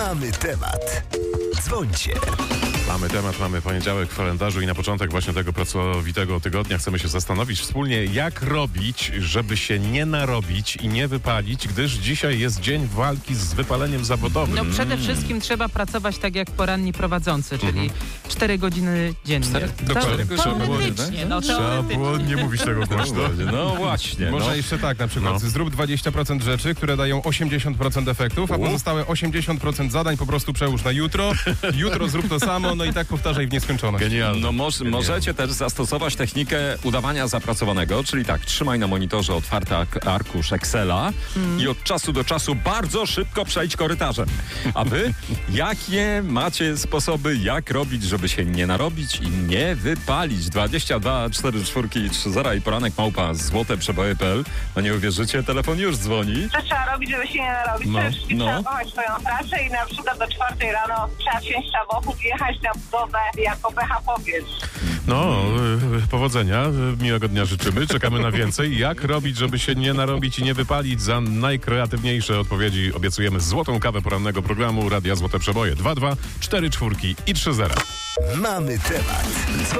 Mamy temat. Dzwońcie. Mamy temat, mamy poniedziałek w kalendarzu i na początek właśnie tego pracowitego tygodnia chcemy się zastanowić wspólnie, jak robić, żeby się nie narobić i nie wypalić, gdyż dzisiaj jest dzień walki z wypaleniem zawodowym. No przede wszystkim trzeba pracować tak jak poranni prowadzący, czyli 4 godziny dziennie. Dokładnie. Teoretycznie, no Trzeba teoretycznie. było nie mówić tego głośno. No właśnie. Można jeszcze tak, na przykład zrób 20% rzeczy, które dają 80% efektów, a pozostałe 80% zadań po prostu przełóż na jutro. Jutro zrób to samo, no i tak powtarzaj w nieskończoność. Genialne. No możecie też zastosować technikę udawania zapracowanego, czyli tak, trzymaj na monitorze otwarty arkusz Excela i od czasu do czasu bardzo szybko przejdź korytarzem. A wy, jakie macie sposoby, jak robić, żeby się nie narobić i nie wypalić? 22 44 30 i poranek małpa złoteprzeboje.pl. No nie uwierzycie, telefon już dzwoni. Co trzeba robić, żeby się nie narobić? No, Przede wszystkim no. trzeba kochać swoją pracę i na przykład do 4 rano trzeba wsiąść w samochód i jechać na budowę jako pechapowiec. No, powodzenia, miłego dnia życzymy, czekamy na więcej. Jak robić, żeby się nie narobić i nie wypalić? Za najkreatywniejsze odpowiedzi obiecujemy złotą kawę porannego programu Radia Złote Przeboje. 22 44 i 30. Mamy temat.